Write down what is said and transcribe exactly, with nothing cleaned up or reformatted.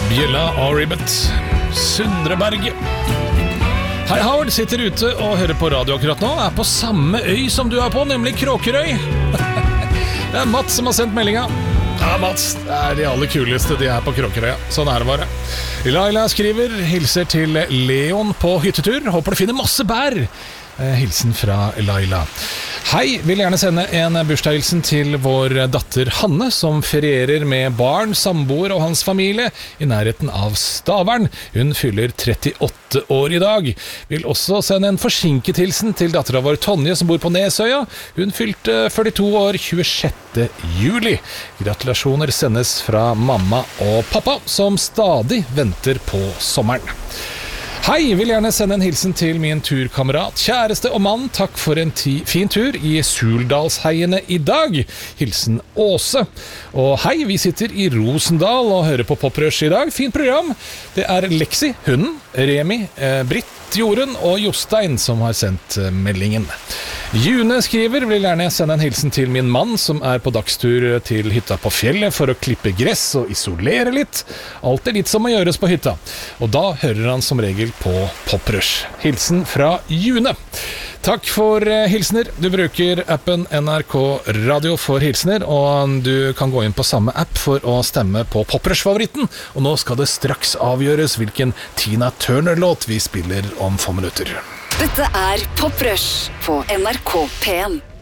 Bjella og Ribbet. Sundreberget. Hei, Howard sitter ute og hører på radio akkurat nå. Er på samme øy som du er på, nemlig Kråkerøy. Det er Mats som har sendt meldinga. Ja, Mats, det er de aller kuleste, de er på Kråkerøya. Sånn er det bare. Laila skriver, hilser til Leon på hyttetur. Håper du finner masse bær. Hilsen fra Laila. Hei, vil gjerne sende en bursdagshilsen til vår datter Hanne, som ferierer med barn, samboer og hans familie i nærheten av Stavern. Hun fyller trettiåtte år i dag. Vil også sende en forsinket hilsen til datteren vår Tonje, som bor på Nesøya. Hun fylte førtito år tjuesjette juli. Gratulasjoner sendes fra mamma og pappa, som stadig venter på sommeren. Hei, vil gjerne sende en hilsen til min turkamerat, kjæreste og mann. Takk for en ti- fin tur i Suldalsheiene i dag. Hilsen Åse. Og hei, vi sitter i Rosendal og hører på Poprush i dag. Fint program. Det er Lexi, hunden, Remi, eh, Britt, Jorunn og Jostein som har sendt eh, meldingen. June skriver, vil gjerne sende en hilsen til min mann som er på dagstur til hytta på fjellet for å klippe gress og isolere litt. Alt er litt som å gjøres på hytta. Og da hører han som regel på Poprush. Hilsen fra June. Takk for hilsener. Du bruker appen N R K Radio for hilsener, og du kan gå inn på samme app for å stemme på Poprush-favoritten. Og nå skal det straks avgjøres hvilken Tina Turner-låt vi spiller om få minutter. Dette er Poprush på N R K P en.